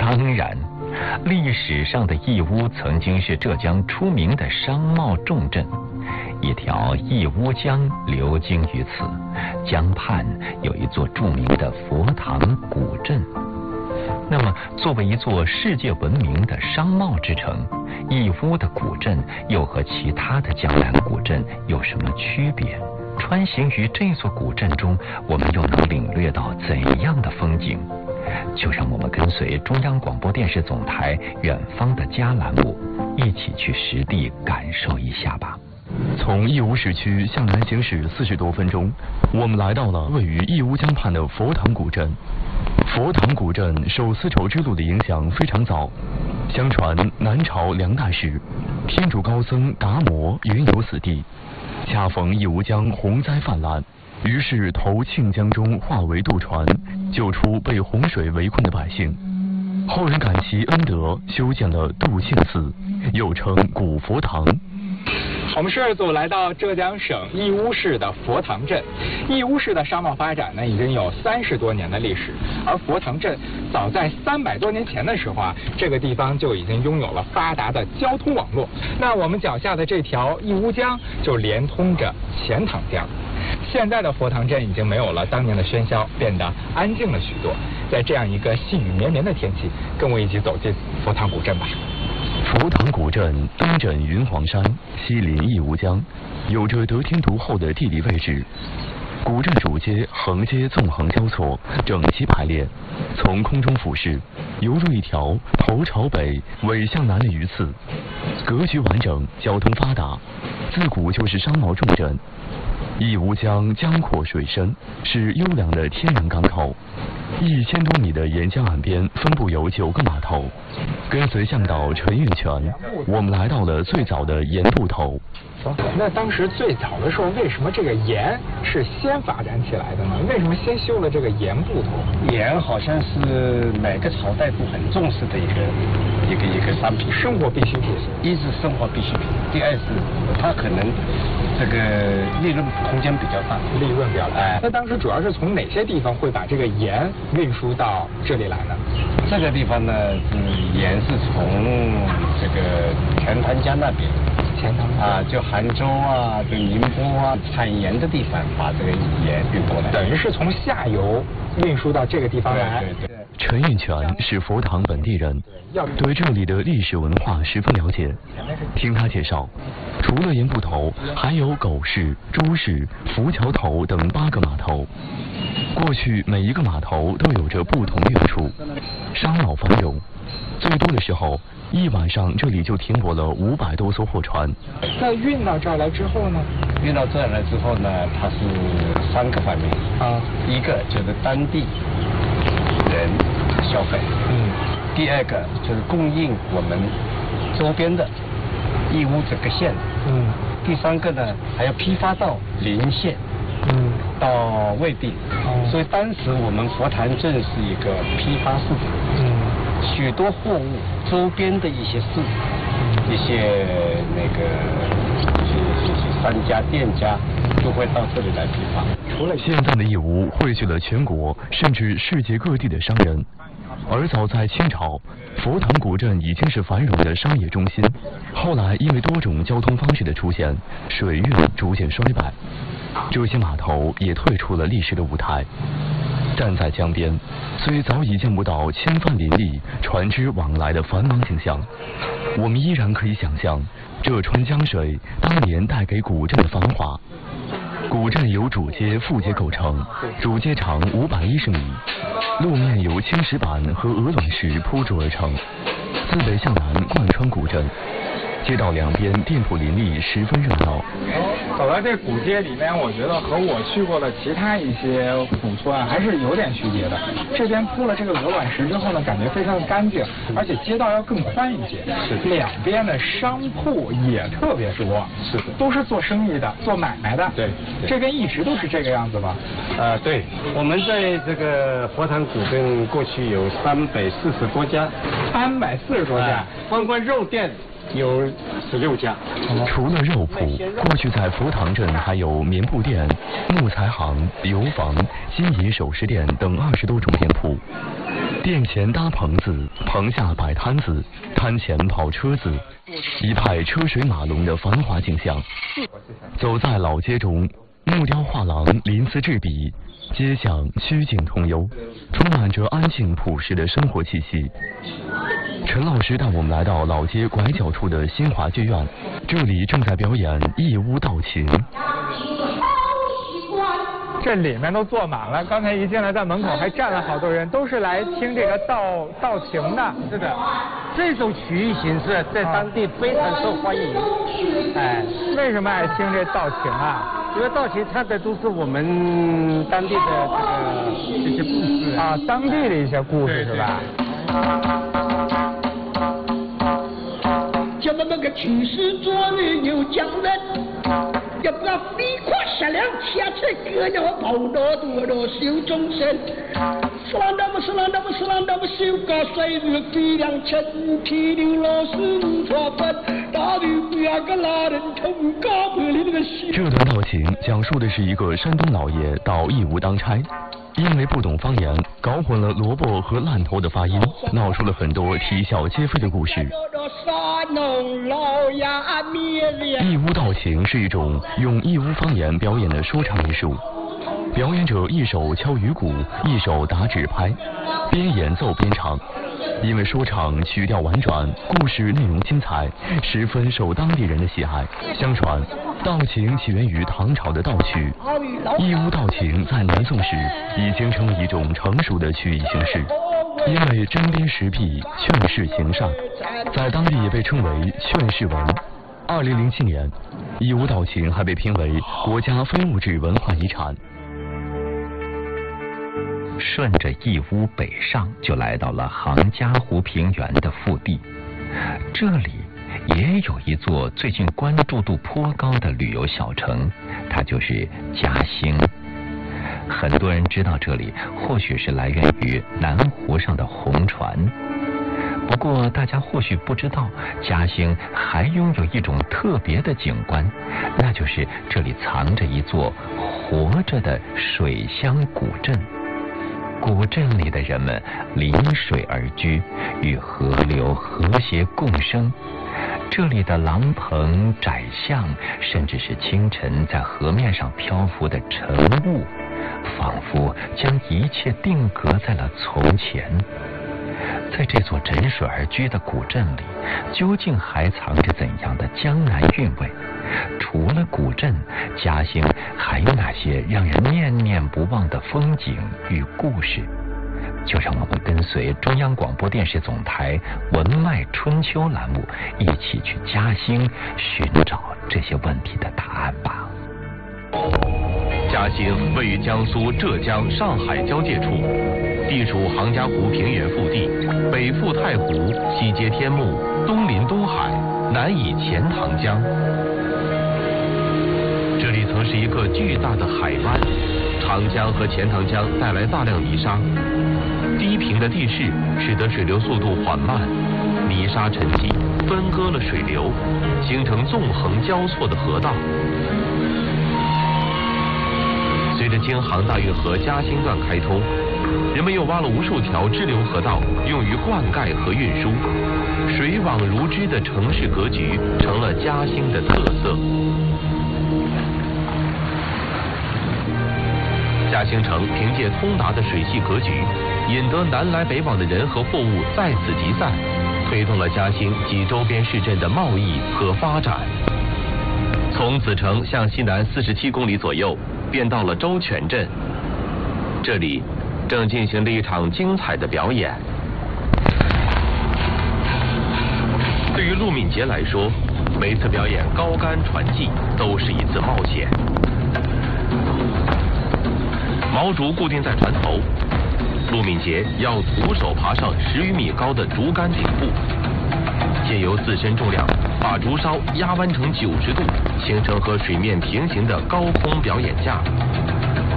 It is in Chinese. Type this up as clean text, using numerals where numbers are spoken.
当然，历史上的义乌曾经是浙江出名的商贸重镇，一条义乌江流经于此，江畔有一座著名的佛堂古镇。那么，作为一座世界闻名的商贸之城，义乌的古镇又和其他的江南古镇有什么区别？穿行于这座古镇中，我们又能领略到怎样的风景？就让我们跟随中央广播电视总台《远方的家》栏目，一起去实地感受一下吧。 从义乌市区向南行驶40多分钟，我们来到了位于义乌江畔的佛堂古镇。佛堂古镇受丝绸之路的影响非常早，相传南朝梁代时，天主高僧达摩云游此地，恰逢义乌江洪灾泛滥，于是投庆江中化为渡船，救出被洪水围困的百姓。后人感其恩德，修建了渡庆寺，又称古佛堂。 我们摄制组来到浙江省义乌市的佛堂镇。义乌市的商贸发展呢，已经有30多年的历史，而佛堂镇早在300多年前的时候啊，这个地方就已经拥有了发达的交通网络。那我们脚下的这条义乌江就连通着钱塘江。现在的佛堂镇已经没有了当年的喧嚣，变得安静了许多。在这样一个细雨绵绵的天气，跟我一起走进佛堂古镇吧。 佛堂古镇东枕云黄山，西临义乌江，有着得天独厚的地理位置。古镇主街横街纵横交错，整齐排列，从空中俯视，犹如一条头朝北、尾向南的鱼刺。格局完整，交通发达，自古就是商贸重镇。义乌江江阔水深，是优良的天然港口。1000多米的沿江岸边分布有9个码头。跟随向导陈运全，我们来到了最早的盐埠头。 那当时最早的时候，为什么这个盐是先发展起来的呢？为什么先修了这个盐埠头？ 盐好像是每个朝代都很重视的一个商品， 生活必需品。 一是生活必需品，第二是它可能这个利润空间比较大， 利润比较大。那当时主要是从哪些地方会把这个盐运输到这里来呢？ 这个地方呢，盐是从这个钱塘江那边。 钱塘啊，就杭州啊，就宁波啊，产盐的地方把这个盐运过来， 等于是从下游运输到这个地方来。 对。 陈运全是佛堂本地人，对这里的历史文化十分了解。听他介绍，除了盐埠头，还有狗市、朱市、浮桥头等8个码头。过去每一个码头都有着不同的用处，商贸繁荣，最多的时候一晚上这里就停泊了500多艘货船。 那运到这儿来之后呢？ 运到这儿来之后呢，它是3个方面啊，一个就是当地人消费，第二个就是供应我们周边的义乌整个县，第3个呢还要批发到邻县，到外地，所以当时我们佛堂镇是一个批发市场，许多货物周边的一些市，一些那个商家店家都会到这里来批发。 除了现在的义乌汇聚了全国甚至世界各地的商人，而早在清朝，佛堂古镇已经是繁荣的商业中心。后来因为多种交通方式的出现，水运逐渐衰败，这些码头也退出了历史的舞台。站在江边，虽早已见不到千帆林立、船只往来的繁忙景象，我们依然可以想象这川江水当年带给古镇的繁华。古镇由主街、副街构成，主街长510米，路面由青石板和鹅卵石铺筑而成，自北向南贯穿古镇。街道两边店铺林立，十分热闹。 走到这古街里面，我觉得和我去过的其他一些古村还是有点区别的。这边铺了这个鹅卵石之后呢，感觉非常的干净，而且街道要更宽一些。 是。 两边的商铺也特别多。 是的。都是做生意的，做买卖的。 对。 这边一直都是这个样子吧？ 对。我们在这个佛堂古镇过去有340多家。 340多家。 光肉店有16家。 除了肉铺，过去在佛堂镇还有棉布店、木材行、油坊、金银首饰店等20多种店铺。 殿前搭棚子，棚下摆摊子，摊前跑车子，一派车水马龙的繁华景象。走在老街中，木雕画廊鳞次栉比，街巷曲径通幽，充满着安静朴实的生活气息。陈老师带我们来到老街拐角处的新华剧院，这里正在表演义乌道情。 这里面都坐满了，刚才一进来在门口还站了好多人，都是来听这个道情的。 是的，这种曲艺形式在当地非常受欢迎。 哎，为什么爱听这道情啊？ 因为道情唱的都是我们当地的这些故事啊，当地的一些故事是吧？ 叫我们个去世昨日有匠人，要不要飞快善良下车割掉跑到多多修终身。是啷当不是啷当不是啷当不修个水日飞两成，提溜老师错分，大驴不要个拉人头高不里那个西。 这段道情讲述的是一个山东老爷到义乌当差。因为不懂方言，搞混了萝卜和烂头的发音，闹出了很多啼笑皆非的故事。义乌道情是一种用义乌方言表演的说唱艺术，表演者一手敲鱼鼓，一手打指拍，边演奏边唱。因为说唱曲调婉转，故事内容精彩，十分受当地人的喜爱。相传，道情起源于唐朝的道曲，义乌道情在南宋时已经成为一种成熟的曲艺形式。因为针砭时弊，劝世行善，在当地也被称为劝世文。2007年，义乌道情还被评为国家非物质文化遗产。 顺着义乌北上，就来到了杭嘉湖平原的腹地。这里也有一座最近关注度颇高的旅游小城，它就是嘉兴。很多人知道这里，或许是来源于南湖上的红船。不过大家或许不知道，嘉兴还拥有一种特别的景观，那就是这里藏着一座活着的水乡古镇。古镇里的人们临水而居，与河流和谐共生。这里的廊棚、窄巷，甚至是清晨在河面上漂浮的晨雾，仿佛将一切定格在了从前。在这座枕水而居的古镇里，究竟还藏着怎样的江南韵味？除了古镇，嘉兴还有哪些让人念念不忘的风景与故事？就让我们跟随中央广播电视总台文脉春秋栏目，一起去嘉兴寻找这些问题的答案吧。 嘉兴位于江苏、浙江、上海交界处，地处杭嘉湖平原腹地，北附太湖，西接天目，东临东海，南倚钱塘江。这里曾是一个巨大的海湾，长江和钱塘江带来大量泥沙，低平的地势使得水流速度缓慢，泥沙沉积分割了水流，形成纵横交错的河道。随着京杭大运河嘉兴段开通，人们又挖了无数条支流河道，用于灌溉和运输。水网如织的城市格局成了嘉兴的特色。嘉兴城凭借通达的水系格局，引得南来北往的人和货物在此集散，推动了嘉兴及周边市镇的贸易和发展。从此城向西南47公里左右，便到了周全镇，这里正进行了一场精彩的表演。对于陆敏杰来说，每次表演高杆传技都是一次冒险。毛竹固定在船头，陆敏杰要徒手爬上10余米高的竹竿顶部，借由自身重量把竹梢压弯成90度，形成和水面平行的高空表演架。